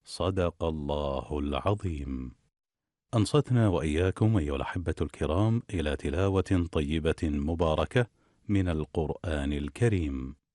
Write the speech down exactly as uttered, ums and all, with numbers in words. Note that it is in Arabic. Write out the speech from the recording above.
صدق الله العظيم. أنصتنا وإياكم أيها الأحبة الكرام إلى تلاوة طيبة مباركة من القرآن الكريم.